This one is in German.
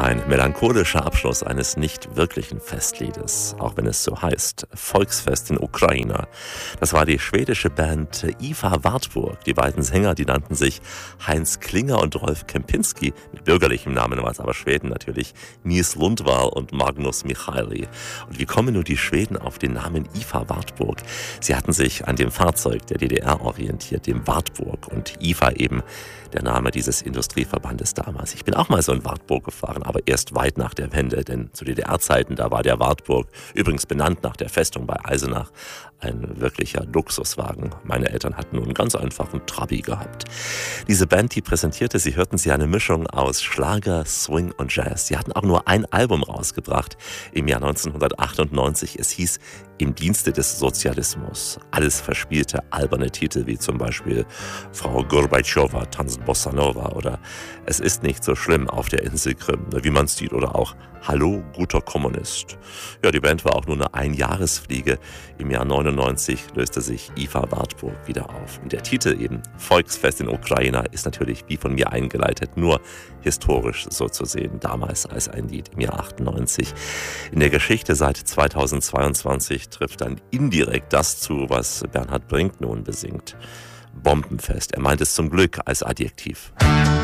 Ein melancholischer Abschluss eines nicht wirklichen Festliedes, auch wenn es so heißt, Volksfest in Ukraina. Das war die schwedische Band IFA Wartburg. Die beiden Sänger, die nannten sich Heinz Klinger und Rolf Kempinski, mit bürgerlichem Namen war es aber Schweden natürlich, Nils Lundvall und Magnus Michaeli. Und wie kommen nun die Schweden auf den Namen IFA Wartburg? Sie hatten sich an dem Fahrzeug der DDR orientiert, dem Wartburg, und IFA eben der Name dieses Industrieverbandes damals. Ich bin auch mal so in Wartburg gefahren, aber erst weit nach der Wende, denn zu DDR-Zeiten, da war der Wartburg, übrigens benannt nach der Festung bei Eisenach, ein wirklicher Luxuswagen. Meine Eltern hatten nun einen ganz einfachen Trabi gehabt. Diese Band, die präsentierte, Sie hörten sie, eine Mischung aus Schlager, Swing und Jazz. Sie hatten auch nur ein Album rausgebracht im Jahr 1998. Es hieß Im Dienste des Sozialismus. Alles verspielte alberne Titel wie zum Beispiel Frau Gorbatschowa tanzt Bossa Nova oder Es ist nicht so schlimm auf der Insel Krim, wie man es sieht, oder auch Hallo, guter Kommunist. Ja, die Band war auch nur eine Einjahresfliege. Im Jahr 99 löste sich IFA Wartburg wieder auf. Und der Titel eben, Volksfest in Ukraina, ist natürlich wie von mir eingeleitet, nur historisch so zu sehen, damals als ein Lied im Jahr 98. In der Geschichte seit 2022 trifft dann indirekt das zu, was Bernhard Brink nun besingt. Bombenfest. Er meint es zum Glück als Adjektiv.